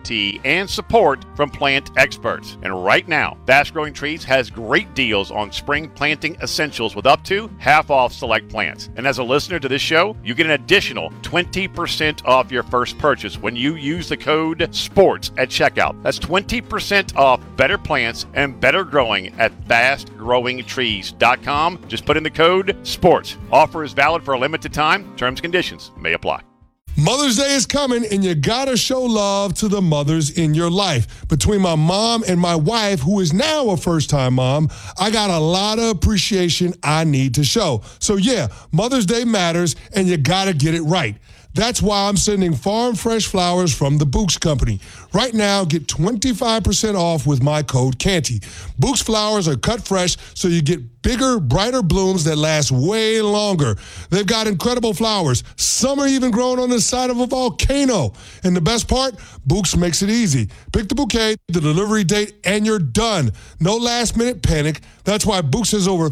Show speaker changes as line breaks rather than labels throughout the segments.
guarantee and support from plant experts. And right now, Fast Growing Trees has great deals on spring planting essentials with up to half off select plants. And as a listener to this show, you get an additional 20% off your first purchase when you use the code SPORTS at checkout. That's 20% off better plants and better growing at fastgrowingtrees.com. Just put in the code SPORTS. Offer is valid for a limited time. Terms and conditions may apply.
Mother's Day is coming, and you gotta show love to the mothers in your life. Between my mom and my wife, who is now a first-time mom, I got a lot of appreciation I need to show. So yeah, Mother's Day matters, and you gotta get it right. That's why I'm sending farm fresh flowers from the Books Company. Right now, get 25% off with my code Canty. Books flowers are cut fresh, so you get bigger, brighter blooms that last way longer. They've got incredible flowers. Some are even growing on the side of a volcano. And the best part, Books makes it easy. Pick the bouquet, the delivery date, and you're done. No last-minute panic. That's why Books has over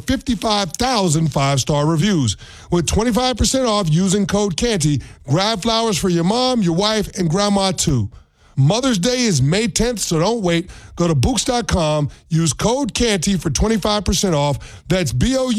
55,000 five-star reviews. With 25% off using code Canty, grab flowers for your mom, your wife, and grandma too. Mother's Day is May 10th, so don't wait. Go to Books.com, use code Canty for 25% off. That's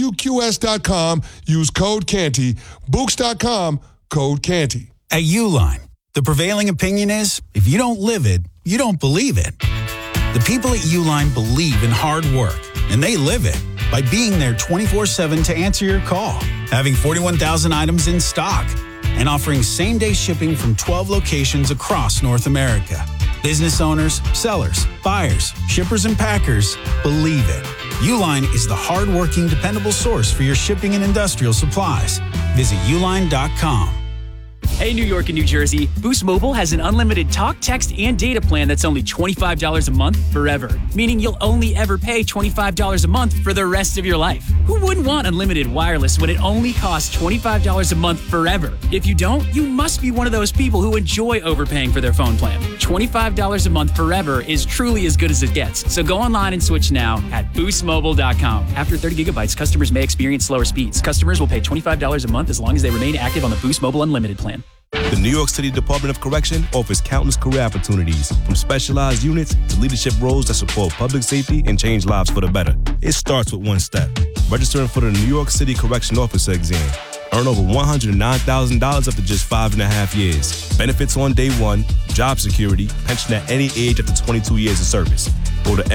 BOUQS.com, use code Canty. Books.com, code Canty.
At Uline, the prevailing opinion is, if you don't live it, you don't believe it. The people at Uline believe in hard work, and they live it by being there 24/7 to answer your call, having 41,000 items in stock, and offering same-day shipping from 12 locations across North America. Business owners, sellers, buyers, shippers, and packers believe it. Uline is the hard-working, dependable source for your shipping and industrial supplies. Visit uline.com.
Hey, New York and New Jersey, Boost Mobile has an unlimited talk, text, and data plan that's only $25 a month forever, meaning you'll only ever pay $25 a month for the rest of your life. Who wouldn't want unlimited wireless when it only costs $25 a month forever? If you don't, you must be one of those people who enjoy overpaying for their phone plan. $25 a month forever is truly as good as it gets. So go online and switch now at boostmobile.com. After 30 gigabytes, customers may experience slower speeds. Customers will pay $25 a month as long as they remain active on the Boost Mobile Unlimited plan.
The New York City Department of Correction offers countless career opportunities, from specialized units to leadership roles that support public safety and change lives for the better. It starts with one step: registering for the New York City Correction Officer exam. Earn over $109,000 after just 5.5 years. Benefits on day one, job security, pension at any age up to 22 years of service. Go to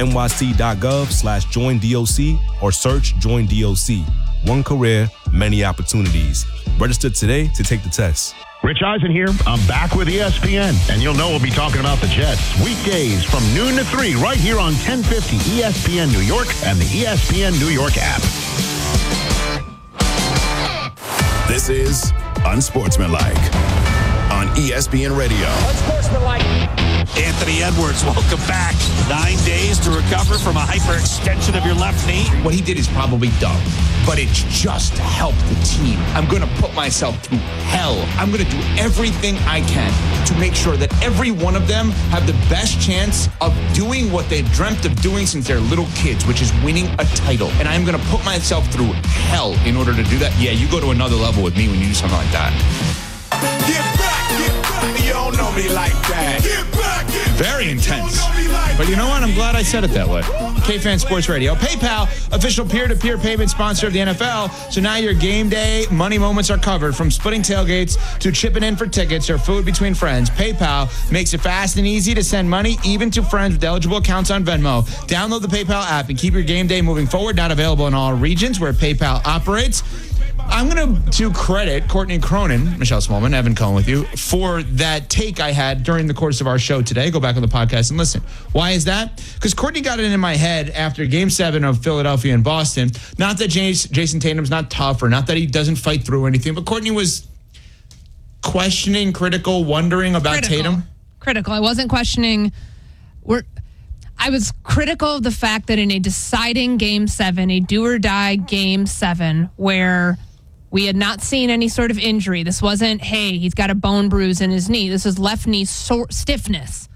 nyc.gov/joinDOC or search Join DOC. One career, many opportunities. Register today to take the test.
Rich Eisen here. I'm back with ESPN, and you'll know we'll be talking about the Jets weekdays from noon to 3 right here on 1050 ESPN New York and the ESPN New York app.
This is Unsportsmanlike on ESPN Radio.
Unsportsmanlike. Anthony Edwards, welcome back. 9 days to recover from a hyperextension of your left knee.
What he did is probably dumb, but it's just to help the team. I'm going to put myself through hell. I'm going to do everything I can to make sure that every one of them have the best chance of doing what they've dreamt of doing since they're little kids, which is winning a title. And I'm going to put myself through hell in order to do that. Yeah, you go to another level with me when you do something like that.
Get back, you don't know me like that. Get back.
Very intense. But you know what? I'm glad I said it that way. K-Fan Sports Radio. PayPal, official peer-to-peer payment sponsor of the NFL. So now your game day money moments are covered, from splitting tailgates to chipping in for tickets or food between friends. PayPal makes it fast and easy to send money even to friends with eligible accounts on Venmo. Download the PayPal app and keep your game day moving forward. Not available in all regions where PayPal operates. I'm going to credit Courtney Cronin, Michelle Smallman, Evan Cohen with you, for that take I had during the course of our show today. Go back on the podcast and listen. Why is that? Because Courtney got it in my head after Game 7 of Philadelphia and Boston. Not that Jason Tatum's not tough or not that he doesn't fight through anything, but Courtney was questioning, critical, wondering about Tatum.
Critical. I wasn't questioning. I was critical of the fact that in a deciding Game 7, a do-or-die Game 7, where we had not seen any sort of injury. This wasn't, hey, he's got a bone bruise in his knee. This is left knee stiffness.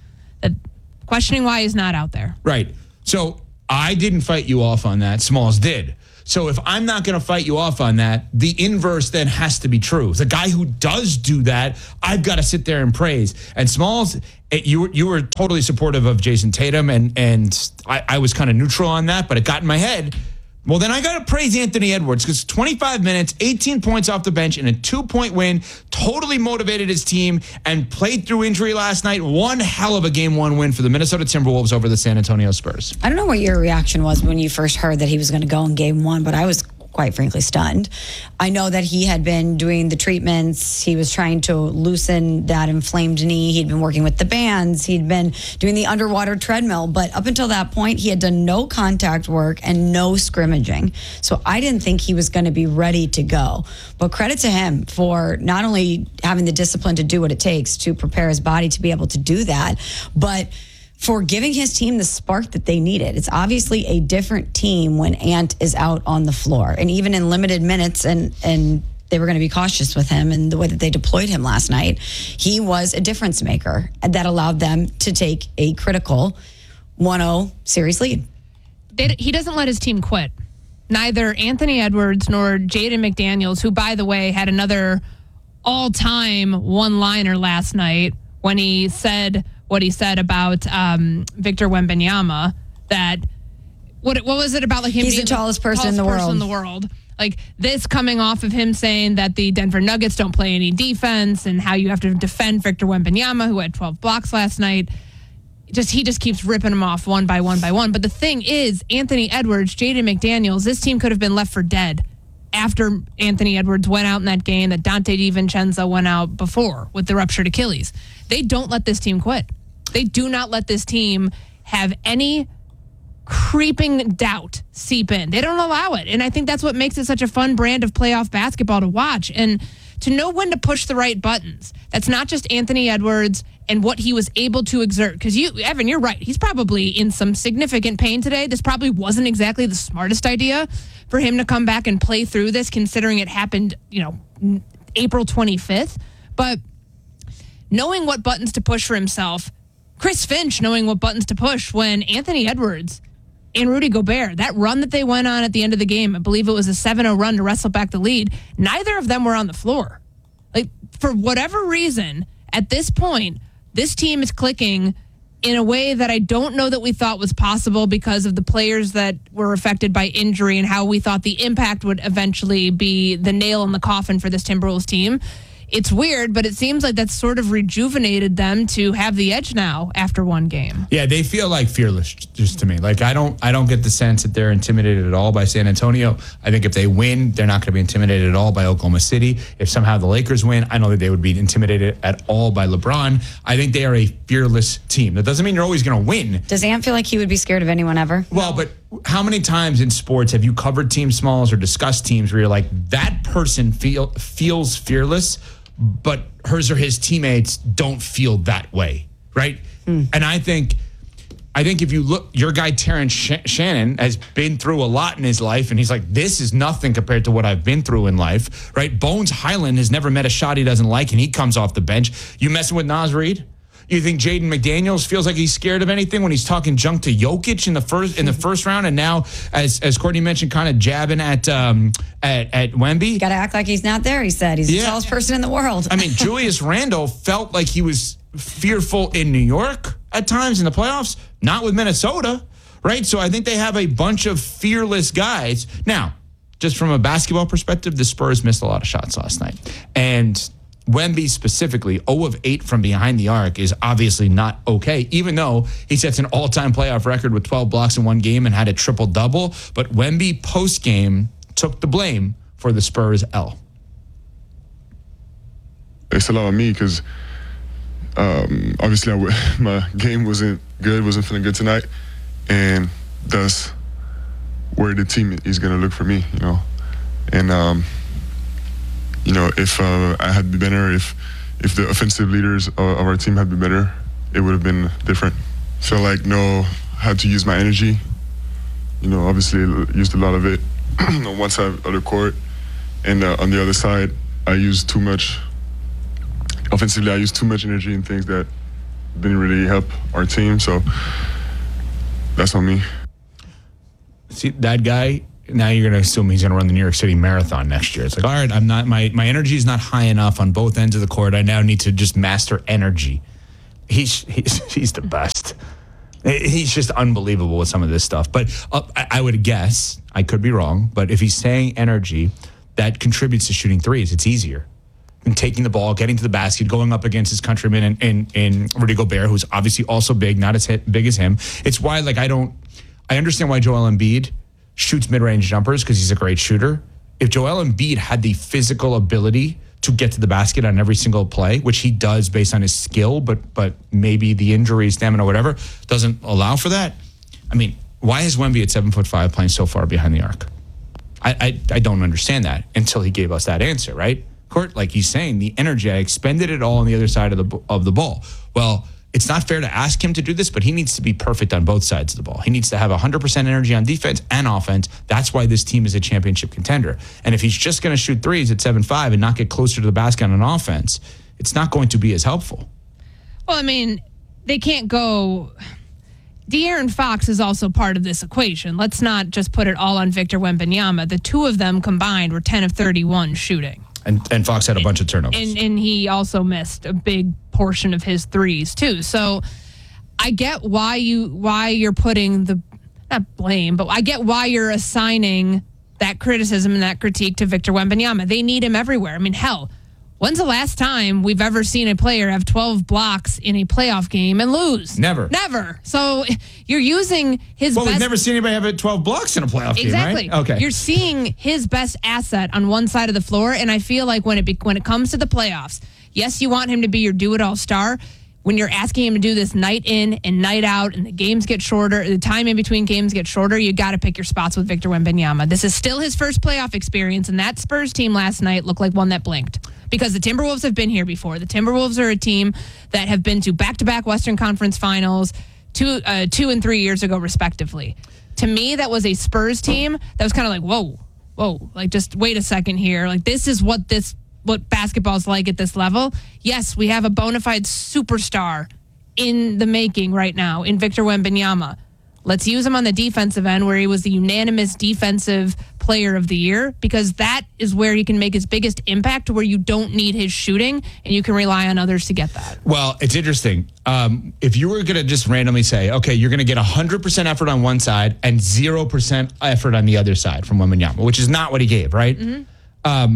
Questioning why he's not out there.
Right. So I didn't fight you off on that. Smalls did. So if I'm not going to fight you off on that, the inverse then has to be true. The guy who does do that, I've got to sit there and praise. And Smalls, you were totally supportive of Jason Tatum, and I was kind of neutral on that, but it got in my head. Well, then I got to praise Anthony Edwards because 25 minutes, 18 points off the bench, and a 2-point win, totally motivated his team and played through injury last night. One hell of a Game 1 win for the Minnesota Timberwolves over the San Antonio Spurs.
I don't know what your reaction was when you first heard that he was going to go in Game 1, but I was quite frankly stunned. I know that he had been doing the treatments. He was trying to loosen that inflamed knee. He'd been working with the bands. He'd been doing the underwater treadmill. But up until that point, he had done no contact work and no scrimmaging. So I didn't think he was going to be ready to go. But credit to him for not only having the discipline to do what it takes to prepare his body to be able to do that, but for giving his team the spark that they needed. It's obviously a different team when Ant is out on the floor. And even in limited minutes, and they were going to be cautious with him and the way that they deployed him last night, he was a difference maker that allowed them to take a critical 1-0 series lead.
He doesn't let his team quit. Neither Anthony Edwards nor Jaden McDaniels, who, by the way, had another all-time one-liner last night when he said what he said about Victor Wembanyama, that what was it about, like him
he's
being
the tallest person in the world.
Like this coming off of him saying that the Denver Nuggets don't play any defense and how you have to defend Victor Wembanyama, who had 12 blocks last night. He just keeps ripping them off one by one by one. But the thing is, Anthony Edwards, Jaden McDaniels, this team could have been left for dead after Anthony Edwards went out in that game that Dante DiVincenzo went out before with the ruptured Achilles. They don't let this team quit. They do not let this team have any creeping doubt seep in. They don't allow it. And I think that's what makes it such a fun brand of playoff basketball to watch. And to know when to push the right buttons. That's not just Anthony Edwards and what he was able to exert. Because Evan, you're right. He's probably in some significant pain today. This probably wasn't exactly the smartest idea for him to come back and play through this, considering it happened, April 25th. But knowing what buttons to push for himself, Chris Finch knowing what buttons to push when Anthony Edwards and Rudy Gobert, that run that they went on at the end of the game, I believe it was a 7-0 run to wrestle back the lead, neither of them were on the floor. Like, for whatever reason, at this point, this team is clicking in a way that I don't know that we thought was possible because of the players that were affected by injury and how we thought the impact would eventually be the nail in the coffin for this Timberwolves team. It's weird, but it seems like that's sort of rejuvenated them to have the edge now after one game.
Yeah, they feel like fearless just to me. Like I don't get the sense that they're intimidated at all by San Antonio. I think if they win, they're not going to be intimidated at all by Oklahoma City. If somehow the Lakers win, I don't think they would be intimidated at all by LeBron. I think they are a fearless team. That doesn't mean you're always going to win.
Does Ant feel like he would be scared of anyone ever?
Well, but how many times in sports have you covered team smalls or discussed teams where you're like, that person feels fearless, but hers or his teammates don't feel that way, right? And I think if you look, your guy Terrence Shannon has been through a lot in his life, and he's like, this is nothing compared to what I've been through in life, right? Bones Highland has never met a shot he doesn't like, and he comes off the bench. You messing with Naz Reid? You think Jaden McDaniels feels like he's scared of anything when he's talking junk to Jokic in the first round, and now, as Courtney mentioned, kind of jabbing at Wemby?
Got to act like he's not there. He said he's the tallest person in the world.
I mean, Julius Randle felt like he was fearful in New York at times in the playoffs, not with Minnesota, right? So I think they have a bunch of fearless guys. Now, just from a basketball perspective, the Spurs missed a lot of shots last night, and Wemby specifically, 0 of 8 from behind the arc is obviously not okay, even though he sets an all-time playoff record with 12 blocks in one game and had a triple-double. But Wemby post-game took the blame for the Spurs L.
It's a lot on me because obviously my game wasn't feeling good tonight, and that's where the team is going to look for me, And if I had been better, if the offensive leaders of our team had been better, it would have been different. So had to use my energy. Obviously used a lot of it on one side of the court, and on the other side, I used too much. Offensively, I used too much energy in things that didn't really help our team. So that's on me.
See, that guy now you're going to assume he's going to run the New York City Marathon next year. It's like, all right, I'm not my energy is not high enough on both ends of the court. I now need to just master energy. He's the best. He's just unbelievable with some of this stuff. But I would guess, I could be wrong, but if he's saying energy, that contributes to shooting threes. It's easier. And taking the ball, getting to the basket, going up against his countryman in Rudy Gobert, who's obviously also big, not as big as him. It's why, like, I understand why Joel Embiid shoots mid-range jumpers, because he's a great shooter. If Joel Embiid had the physical ability to get to the basket on every single play, which he does based on his skill, but maybe the injury, stamina, whatever, doesn't allow for that. I mean, why is Wemby at 7'5" playing so far behind the arc? I don't understand that until he gave us that answer, right? Court, like he's saying, the energy, I expended it all on the other side of the ball. Well, it's not fair to ask him to do this, but he needs to be perfect on both sides of the ball. He needs to have 100% energy on defense and offense. That's why this team is a championship contender. And if he's just going to shoot threes at 7'5" and not get closer to the basket on offense, it's not going to be as helpful.
Well, I mean, they can't go... De'Aaron Fox is also part of this equation. Let's not just put it all on Victor Wembanyama. The two of them combined were 10 of 31 shooting.
And Fox had a bunch of turnovers.
And he also missed a big portion of his threes, too. So I get why you're putting the, not blame, but I get why you're assigning that criticism and that critique to Victor Wembanyama. They need him everywhere. I mean, hell, when's the last time we've ever seen a player have 12 blocks in a playoff game and lose?
Never.
So you're using his
Well,
best...
we've never seen anybody have 12 blocks in a playoff
Exactly.
game, right? Okay.
You're seeing his best asset on one side of the floor, and I feel like when it comes to the playoffs, yes, you want him to be your do-it-all star. When you're asking him to do this night in and night out, and the games get shorter, the time in between games get shorter, you got to pick your spots with Victor Wembanyama. This is still his first playoff experience, and that Spurs team last night looked like one that blinked. Because the Timberwolves have been here before. The Timberwolves are a team that have been to back-to-back Western Conference Finals 2 and 3 years ago, respectively. To me, that was a Spurs team that was kind of like, whoa, like just wait a second here. Like this is what basketball's like at this level. Yes, we have a bona fide superstar in the making right now in Victor Wembanyama. Let's use him on the defensive end where he was the unanimous defensive player of the year, because that is where he can make his biggest impact, where you don't need his shooting and you can rely on others to get that.
Well, it's interesting. If you were going to just randomly say, okay, you're going to get 100% effort on one side and 0% effort on the other side from Wembanyama, which is not what he gave, right? Mm-hmm.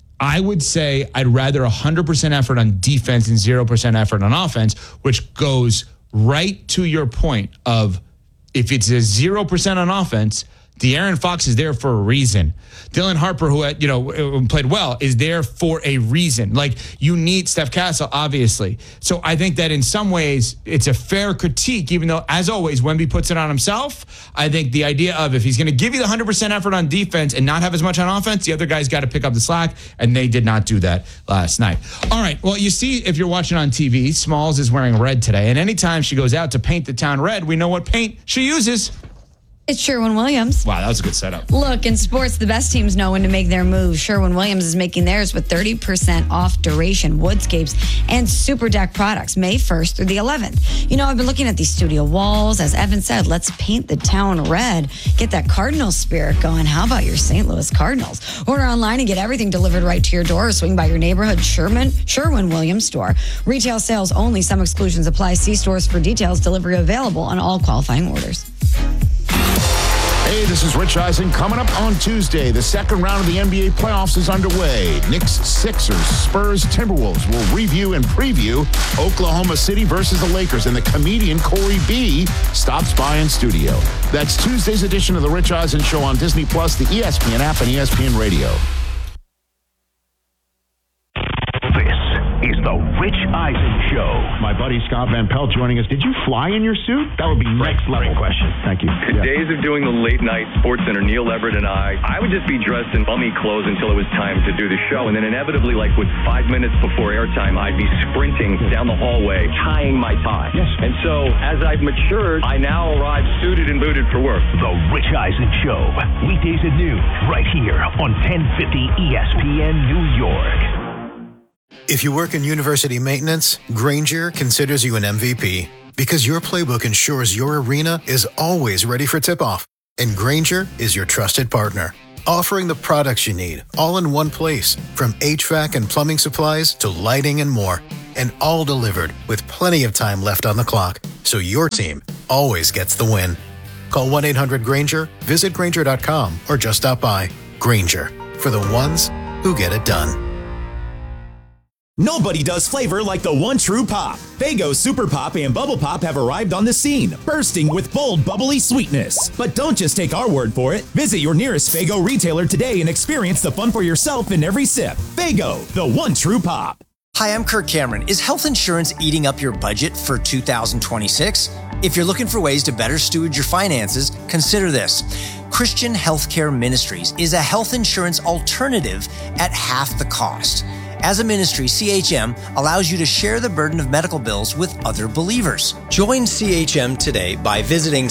I would say I'd rather 100% effort on defense and 0% effort on offense, which goes right to your point of, if it's a 0% on offense, De'Aaron Fox is there for a reason. Dylan Harper, who played well, is there for a reason. Like, you need Steph Castle, obviously. So I think that in some ways it's a fair critique, even though, as always, Wemby puts it on himself. I think the idea of, if he's going to give you the 100% effort on defense and not have as much on offense, the other guy's got to pick up the slack, and they did not do that last night. All right, well, you see, if you're watching on TV, Smalls is wearing red today, and anytime she goes out to paint the town red, we know what paint she uses.
It's Sherwin-Williams.
Wow, that was a good setup.
Look, in sports, the best teams know when to make their moves. Sherwin-Williams is making theirs with 30% off duration, woodscapes, and Super Deck products May 1st through the 11th. You know, I've been looking at these studio walls. As Evan said, let's paint the town red. Get that Cardinals spirit going. How about your St. Louis Cardinals? Order online and get everything delivered right to your door, or swing by your neighborhood Sherwin-Williams store. Retail sales only. Some exclusions apply. See stores for details. Delivery available on all qualifying orders.
Hey, this is Rich Eisen. Coming up on Tuesday, the second round of the NBA playoffs is underway. Knicks, Sixers, Spurs, Timberwolves will review and preview Oklahoma City versus the Lakers, and the comedian Corey B stops by in studio. That's Tuesday's edition of the Rich Eisen Show on Disney+, the ESPN app, and ESPN Radio.
Is the Rich Eisen Show.
My buddy Scott Van Pelt joining us. Did you fly in your suit? That would be next level.
Great question.
Thank you.
The days of doing the late night Sports Center, Neil Everett and I would just be dressed in bummy clothes until it was time to do the show. And then inevitably, like with 5 minutes before airtime, I'd be sprinting down the hallway, tying my tie.
Yes.
And so as I've matured, I now arrive suited and booted for work.
The Rich Eisen Show. Weekdays at noon, right here on 1050 ESPN New York.
If you work in university maintenance, Grainger considers you an MVP because your playbook ensures your arena is always ready for tip-off. And Grainger is your trusted partner, offering the products you need all in one place, from HVAC and plumbing supplies to lighting and more. And all delivered with plenty of time left on the clock, so your team always gets the win. Call 1-800-GRAINGER, visit Grainger.com, or just stop by. Grainger, for the ones who get it done.
Nobody does flavor like the one true pop. Faygo Super Pop and Bubble Pop have arrived on the scene, bursting with bold, bubbly sweetness. But don't just take our word for it. Visit your nearest Faygo retailer today and experience the fun for yourself in every sip. Faygo, the one true pop.
Hi, I'm Kirk Cameron. Is health insurance eating up your budget for 2026? If you're looking for ways to better steward your finances, consider this. Christian Healthcare Ministries is a health insurance alternative at half the cost. As a ministry, CHM allows you to share the burden of medical bills with other believers. Join CHM today by visiting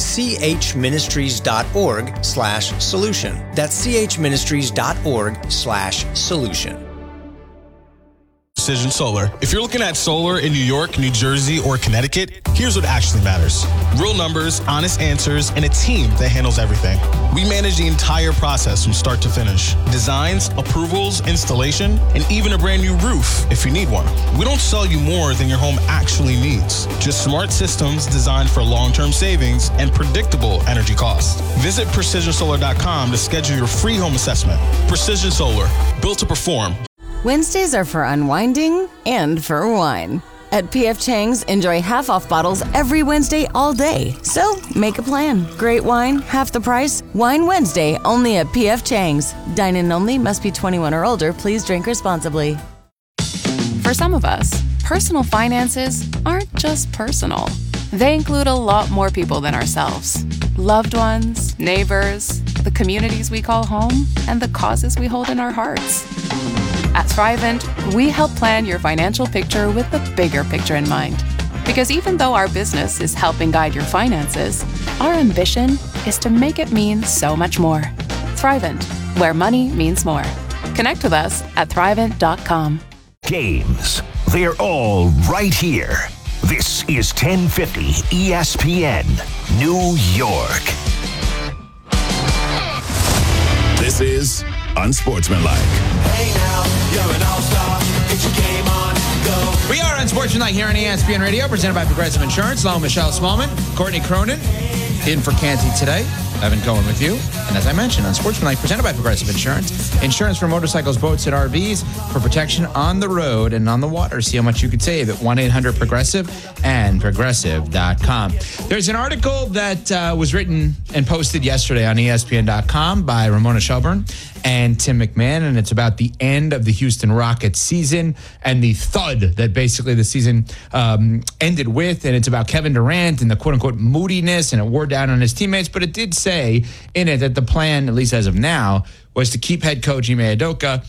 chministries.org/solution. That's chministries.org/solution.
Precision Solar. If you're looking at solar in New York, New Jersey, or Connecticut, here's what actually matters. Real numbers, honest answers, and a team that handles everything. We manage the entire process from start to finish. Designs, approvals, installation, and even a brand new roof if you need one. We don't sell you more than your home actually needs. Just smart systems designed for long-term savings and predictable energy costs. Visit PrecisionSolar.com to schedule your free home assessment. Precision Solar, built to perform.
Wednesdays are for unwinding and for wine. At P.F. Chang's, enjoy half-off bottles every Wednesday all day. So, make a plan. Great wine, half the price. Wine Wednesday, only at P.F. Chang's. Dine-in only, must be 21 or older. Please drink responsibly.
For some of us, personal finances aren't just personal. They include a lot more people than ourselves. Loved ones, neighbors, the communities we call home, and the causes we hold in our hearts. At Thrivent, we help plan your financial picture with the bigger picture in mind. Because even though our business is helping guide your finances, our ambition is to make it mean so much more. Thrivent, where money means more. Connect with us at Thrivent.com.
Games. They're all right here. This is 1050 ESPN, New York.
This is Unsportsmanlike.
Hey now, you're an all-star. Get your game on, go.
We are Unsportsmanlike here on ESPN Radio, presented by Progressive Insurance. Hello, Michelle Smallman, Courtney Cronin, in for Canty today. Evan Cohen with you. And as I mentioned, Unsportsmanlike, presented by Progressive Insurance. Insurance for motorcycles, boats, and RVs for protection on the road and on the water. See how much you could save at 1-800-PROGRESSIVE and Progressive.com. There's an article that was written and posted yesterday on ESPN.com by Ramona Shelburne and Tim McMahon, and it's about the end of the Houston Rockets season and the thud that basically the season ended with, and it's about Kevin Durant and the quote-unquote moodiness, and it wore down on his teammates, but it did say in it that the plan, at least as of now, was to keep head coach Ime Udoka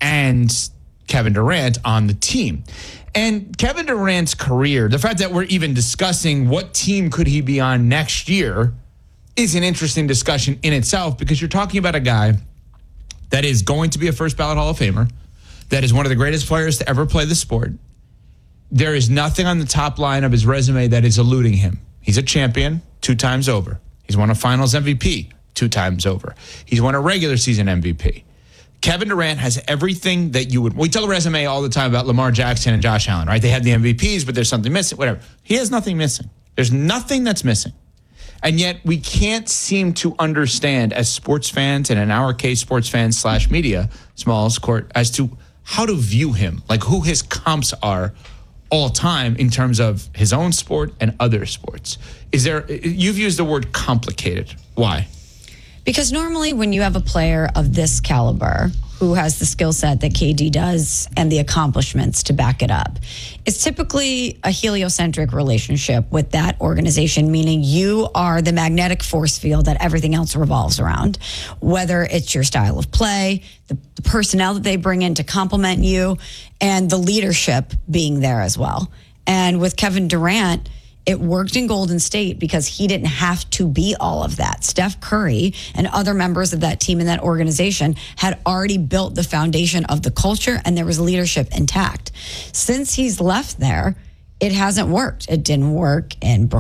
and Kevin Durant on the team. And Kevin Durant's career, the fact that we're even discussing what team could he be on next year, is an interesting discussion in itself, because you're talking about a guy that is going to be a first ballot Hall of Famer, that is one of the greatest players to ever play the sport. There is nothing on the top line of his resume that is eluding him. He's a champion 2 times over. He's won a finals MVP 2 times over. He's won a regular season MVP. Kevin Durant has everything that you would. We tell a resume all the time about Lamar Jackson and Josh Allen, right? They have the MVPs, but there's something missing, whatever. He has nothing missing. There's nothing that's missing. And yet we can't seem to understand as sports fans, and in our case, sports fans / media, Smalls Court, as to how to view him, like who his comps are all time in terms of his own sport and other sports. You've used the word complicated. Why?
Because normally when you have a player of this caliber who has the skill set that KD does and the accomplishments to back it up, it's typically a heliocentric relationship with that organization, meaning you are the magnetic force field that everything else revolves around, whether it's your style of play, the personnel that they bring in to complement you, and the leadership being there as well. And with Kevin Durant, it worked in Golden State because he didn't have to be all of that. Steph Curry and other members of that team and that organization had already built the foundation of the culture, and there was leadership intact. Since he's left there, it hasn't worked. It didn't work in Brooklyn.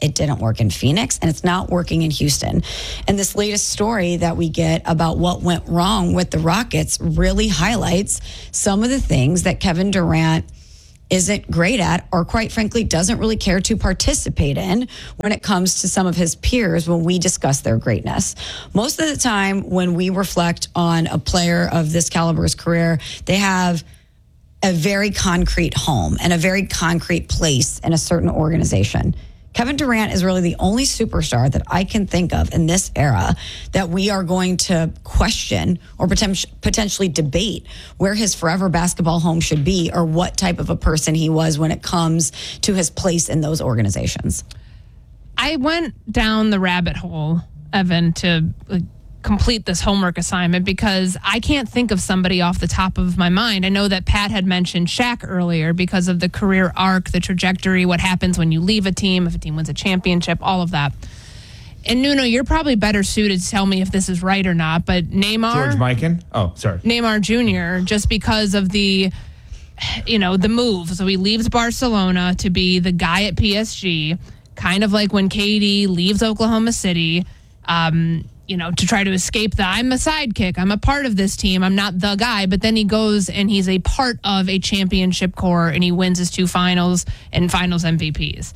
It didn't work in Phoenix, and it's not working in Houston. And this latest story that we get about what went wrong with the Rockets really highlights some of the things that Kevin Durant isn't great at, or quite frankly, doesn't really care to participate in when it comes to some of his peers when we discuss their greatness. Most of the time when we reflect on a player of this caliber's career, they have a very concrete home and a very concrete place in a certain organization. Kevin Durant is really the only superstar that I can think of in this era that we are going to question or potentially debate where his forever basketball home should be or what type of a person he was when it comes to his place in those organizations.
I went down the rabbit hole, Evan, to complete this homework assignment because I can't think of somebody off the top of my mind. I know that Pat had mentioned Shaq earlier because of the career arc, the trajectory, what happens when you leave a team, if a team wins a championship, all of that. And Nuno, you're probably better suited to tell me if this is right or not, but Neymar...
George Mikan? Oh, sorry.
Neymar Jr., just because of the move. So he leaves Barcelona to be the guy at PSG, kind of like when KD leaves Oklahoma City, to try to escape I'm a sidekick. I'm a part of this team. I'm not the guy. But then he goes and he's a part of a championship core and he wins his 2 finals and finals MVPs.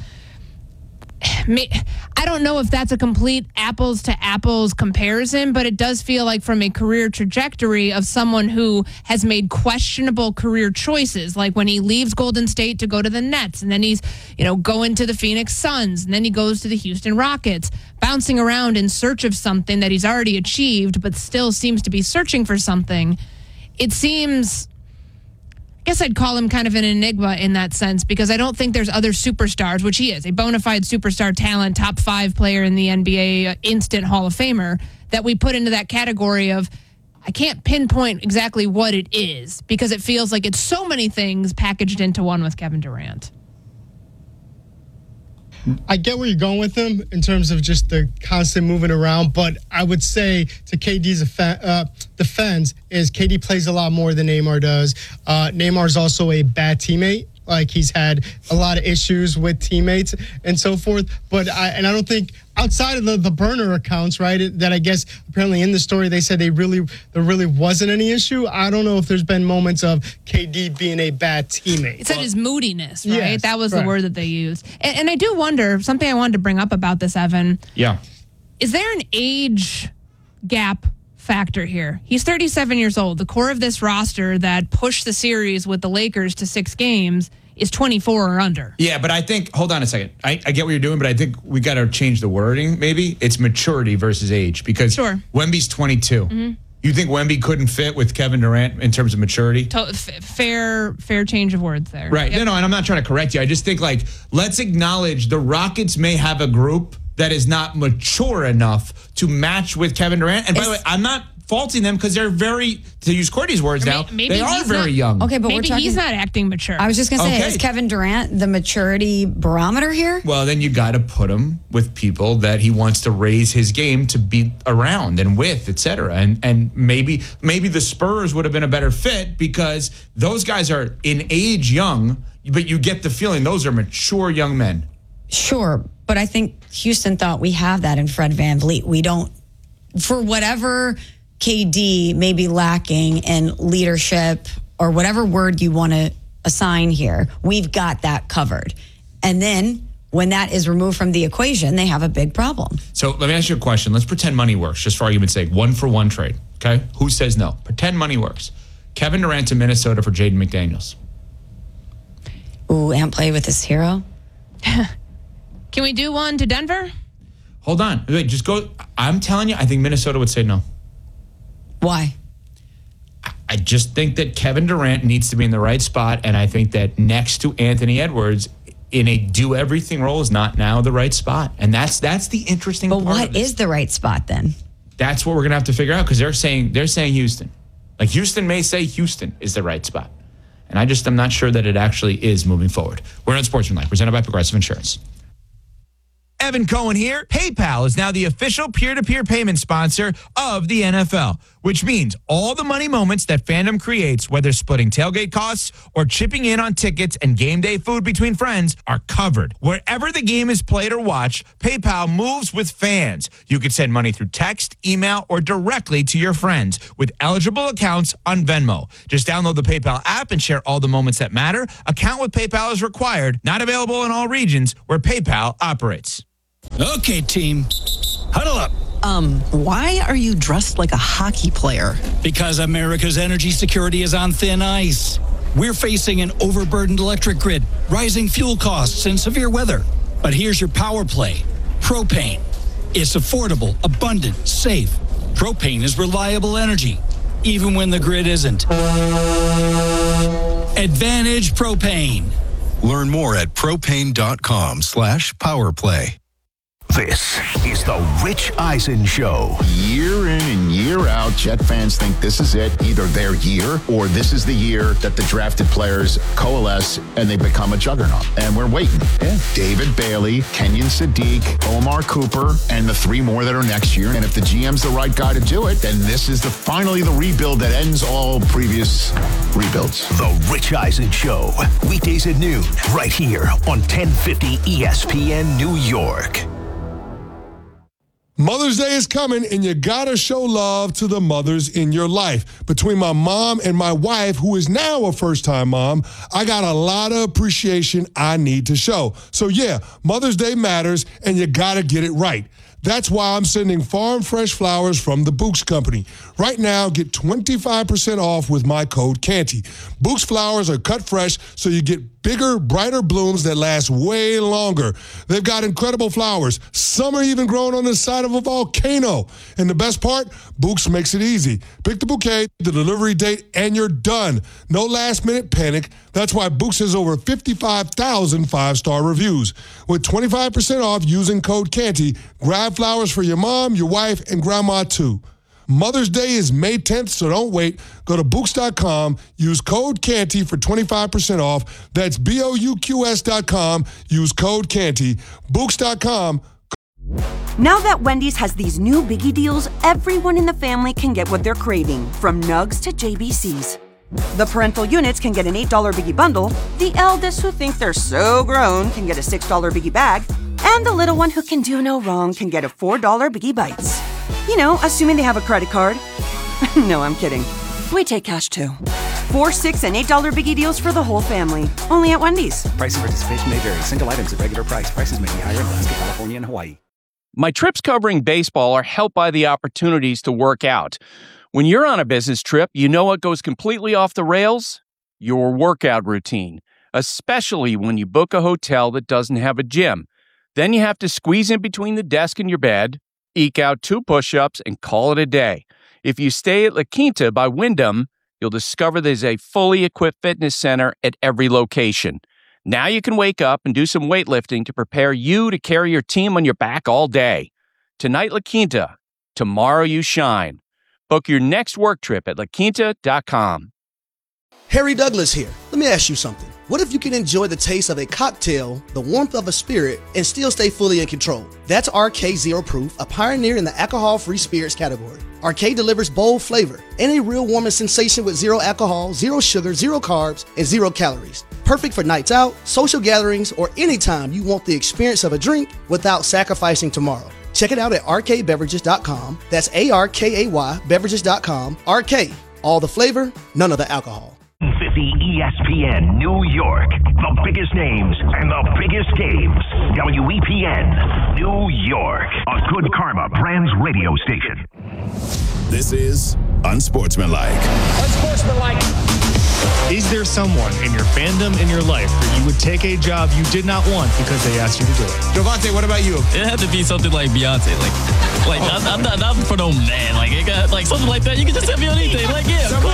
I don't know if that's a complete apples to apples comparison, but it does feel like from a career trajectory of someone who has made questionable career choices, like when he leaves Golden State to go to the Nets, and then he's, going to the Phoenix Suns, and then he goes to the Houston Rockets, bouncing around in search of something that he's already achieved, but still seems to be searching for something. It seems... I guess I'd call him kind of an enigma in that sense because I don't think there's other superstars, which he is, a bona fide superstar talent, top 5 player in the NBA, instant Hall of Famer, that we put into that category of I can't pinpoint exactly what it is because it feels like it's so many things packaged into one with Kevin Durant.
I get where you're going with him in terms of just the constant moving around, but I would say to KD's defense is KD plays a lot more than Neymar does. Neymar's also a bad teammate. Like he's had a lot of issues with teammates and so forth. But I don't think outside of the burner accounts, right, that I guess apparently in the story they said there really wasn't any issue. I don't know if there's been moments of KD being a bad teammate.
It said his moodiness, right?
Yes,
that was the word that they used. And I do wonder, something I wanted to bring up about this, Evan.
Yeah.
Is there an age gap factor here? He's 37 years old. The core of this roster that pushed the series with the Lakers to 6 games is 24 or under.
Yeah, but I think, hold on a second. I get what you're doing, but I think we got to change the wording maybe. It's maturity versus age because Wemby's 22. Mm-hmm. You think Wemby couldn't fit with Kevin Durant in terms of maturity?
Fair change of words there.
Right.
Yep.
No, and I'm not trying to correct you. I just think let's acknowledge the Rockets may have a group that is not mature enough to match with Kevin Durant. And by the way, I'm not faulting them because they're very, to use Courtney's words they are very young.
Okay, but
maybe he's not acting mature.
I was just going to say, is Kevin Durant the maturity barometer here?
Well, then you got to put him with people that he wants to raise his game to be around and with, et cetera. And maybe the Spurs would have been a better fit because those guys are in age young, but you get the feeling those are mature young men.
Sure, but I think Houston thought we have that in Fred VanVleet. We don't, for whatever KD may be lacking in leadership or whatever word you want to assign here, we've got that covered. And then when that is removed from the equation, they have a big problem.
So let me ask you a question. Let's pretend money works, just for argument's sake. 1-for-1 trade, okay? Who says no? Pretend money works. Kevin Durant to Minnesota for Jaden McDaniels.
Ooh, and play with this hero?
Can we do one to Denver?
Hold on. Wait, just go. I'm telling you, I think Minnesota would say no.
Why?
I just think that Kevin Durant needs to be in the right spot, and I think that next to Anthony Edwards in a do-everything role is not now the right spot. And that's the interesting part.
But what is the right spot then?
That's what we're going to have to figure out because they're saying Houston. Like Houston may say Houston is the right spot. And I'm not sure that it actually is moving forward. We're on Sportsman Life, presented by Progressive Insurance. Evan Cohen here. PayPal is now the official peer-to-peer payment sponsor of the NFL, which means all the money moments that fandom creates, whether splitting tailgate costs or chipping in on tickets and game day food between friends, are covered. Wherever the game is played or watched, PayPal moves with fans. You can send money through text, email, or directly to your friends with eligible accounts on Venmo. Just download the PayPal app and share all the moments that matter. Account with PayPal is required. Not available in all regions where PayPal operates.
Okay, team. Huddle up.
Why are you dressed like a hockey player?
Because America's energy security is on thin ice. We're facing an overburdened electric grid, rising fuel costs, and severe weather. But here's your power play. Propane. It's affordable, abundant, safe. Propane is reliable energy, even when the grid isn't. Advantage Propane.
Learn more at propane.com/powerplay.
This is the Rich Eisen Show.
Year in and year out, Jet fans think this is it, either their year or this is the year that the drafted players coalesce and they become a juggernaut. And we're waiting. Yeah. David Bailey, Kenyon Sadiq, Omar Cooper, and the three more that are next year. And if the GM's the right guy to do it, then this is finally the rebuild that ends all previous rebuilds.
The Rich Eisen Show. Weekdays at noon, right here on 1050 ESPN New York.
Mother's Day is coming, and you gotta show love to the mothers in your life. Between my mom and my wife, who is now a first-time mom, I got a lot of appreciation I need to show. So yeah, Mother's Day matters, and you gotta get it right. That's why I'm sending farm fresh flowers from the Books Company. Right now, get 25% off with my code Canty. Books flowers are cut fresh, so you get bigger, brighter blooms that last way longer. They've got incredible flowers. Some are even grown on the side of a volcano. And the best part, Books makes it easy. Pick the bouquet, the delivery date, and you're done. No last-minute panic. That's why Books has over 55,000 five-star reviews. With 25% off using code Canty, grab flowers for your mom, your wife, and grandma too. Mother's Day is May 10th, so don't wait. Go to Books.com, use code Canty for 25% off. That's BOUQS.com, use code Canty. Books.com.
Now that Wendy's has these new biggie deals, everyone in the family can get what they're craving, from nugs to JBCs. The parental units can get an $8 biggie bundle, the eldest who think they're so grown can get a $6 biggie bag, and the little one who can do no wrong can get a $4 biggie bites. You know, assuming they have a credit card. No, I'm kidding. We take cash too. $4, $6, and $8 biggie deals for the whole family. Only at Wendy's.
Price and participation may vary. Single items at regular price. Prices may be higher in Alaska, California, and Hawaii.
My trips covering baseball are helped by the opportunities to work out. When you're on a business trip, you know what goes completely off the rails? Your workout routine, especially when you book a hotel that doesn't have a gym. Then you have to squeeze in between the desk and your bed, eke out 2 push-ups, and call it a day. If you stay at La Quinta by Wyndham, you'll discover there's a fully equipped fitness center at every location. Now you can wake up and do some weightlifting to prepare you to carry your team on your back all day. Tonight, La Quinta. Tomorrow, you shine. Book your next work trip at laquinta.com.
Harry Douglas here. Let me ask you something. What if you can enjoy the taste of a cocktail, the warmth of a spirit, and still stay fully in control? That's RK Zero Proof, a pioneer in the alcohol-free spirits category. RK delivers bold flavor and a real warming sensation with 0 alcohol, 0 sugar, 0 carbs, and 0 calories. Perfect for nights out, social gatherings, or anytime you want the experience of a drink without sacrificing tomorrow. Check it out at rkbeverages.com. That's ARKAY beverages.com. RK, all the flavor, none of the alcohol.
50 ESPN New York. The biggest names and the biggest games. WEPN New York. A Good Karma Brands radio station.
This is Unsportsmanlike.
Unsportsmanlike. Is there someone in your fandom, in your life, that you would take a job you did not want because they asked you to do it?
Devontae, what about you?
It had to be something like Beyonce. Like I'm not for no man. Like it got like something like that. You can just tell me anything. Like yeah,